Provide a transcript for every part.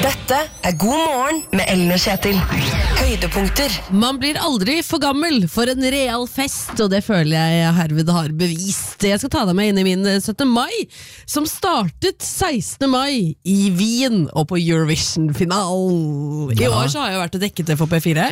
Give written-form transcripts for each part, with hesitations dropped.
Dette God morgen med Ellen og Kjetil. Høydepunkter. Man blir aldri for gammel for en real fest, og det føler jeg herved har bevist. Jeg skal ta deg med inn i min 17. mai, som startet 16. mai i Wien og på Eurovision-finalen. I år så har jeg vært og dekket det for P4.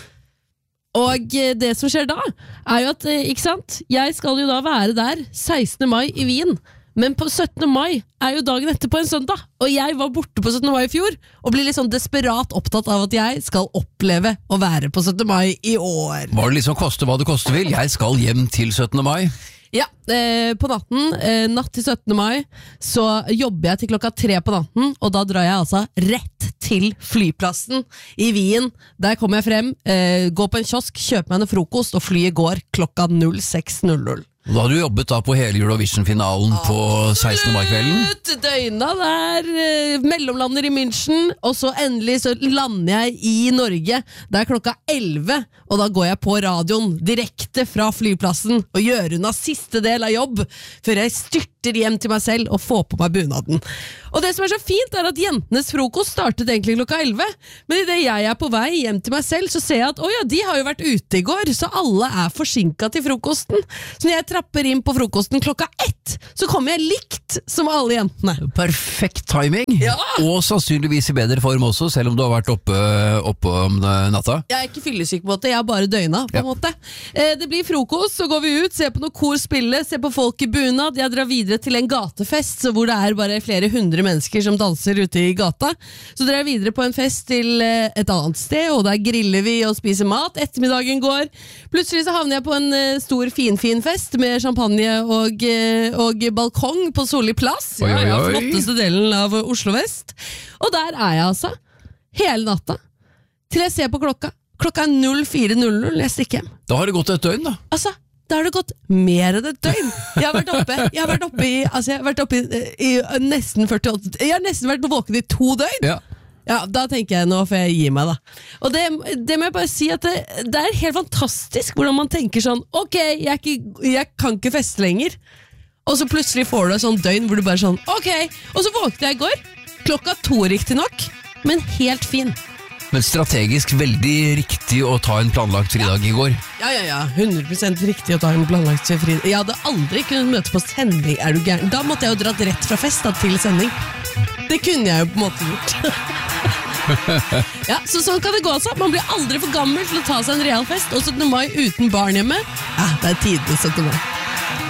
Og det som skjer da, er jo at, ikke sant, jeg skal jo da være der 16. mai i Wien. Men på 17. mai er jo dagen etter på en søndag, og jeg var borte på 17. mai i fjor, og blir litt sånn desperat opptatt av at jeg skal oppleve å være på 17. mai i år. Var det liksom koste hva det koste vil? Jeg skal hjem til 17. mai. Ja, på natten, natt til 17. mai, så jobber jeg til klokka 3 på natten, og da drar jeg altså rett til flyplassen i Wien. Der kommer jeg frem, går på en kiosk, kjøper meg en frokost, og flyet går klokka 06:00. Da har du jobbet da på hele Eurovision-finalen på 16. mai-kvelden. Døgna der, mellomlander i München, og så endelig så lander jeg i Norge. Det er klokka 11, og da går jeg på radioen direkte fra flyplassen og gjør unna siste del av jobb, før jeg styrter hjem til meg selv og får på meg bunaden. Og det som er så fint er at jentenes frokost startet egentlig klokka 11, men i det jeg er på vei hjem til meg selv, så ser jeg at de har jo vært ute i går, så alle er forsinket til frokosten. Så når jeg trapper inn på frokosten klokka 1, så kommer jeg likt som alle jentene. Perfekt timing, ja. Og sannsynligvis i bedre form også, selv om du har vært oppe om natta. Jeg er ikke fyllesyk på en måte, jeg er bare døgna på en måte. Det blir frokost, så går vi ut, ser på noe kor spille, ser på folk i bunad. Jeg drar videre til en gatefest, så hvor det er bare flere hundre mennesker som danser ute i gata. Så drar jeg videre på en fest til et annet sted, og der griller vi og spiser mat. Ettermiddagen går. Plutselig så havner jeg på en stor fin fest med champagne og balkong på Solli plass. Ja, flotteste delen av Oslo Vest. Og der er jeg altså hele natta til jeg ser på klokka. Klokka er 04:00, jeg stikker hjem. Da har det gått et døgn da. Altså, da har det gått mer enn et døgn. Jeg har vært oppe i nesten 48. Jeg har nesten vært våken i 2 døgn. Ja, da tenker jeg nå får jeg gi meg da. Og det må jeg bare si at det er helt fantastisk hvordan man tenker sånn, ok, jeg kan ikke feste lenger. Og så plutselig får du et sånn døgn hvor du bare sånn, ok. Og så våkte jeg i går, klokka 2 riktig nok, men helt fin. Men strategisk veldig riktig å ta en planlagt fridag i går. Ja, 100% riktig å ta en planlagt fridag. Jeg hadde aldri kunnet møte på sending, er du gæren? Da måtte jeg jo dratt rett fra fest da, til sending. Det kunne jeg jo på en måte gjort. Ja, så sånn kan det gå altså. Man blir aldri for gammel til å ta seg en real fest. Og 17. mai uten barn hjemme, det er tidlig 17. mai.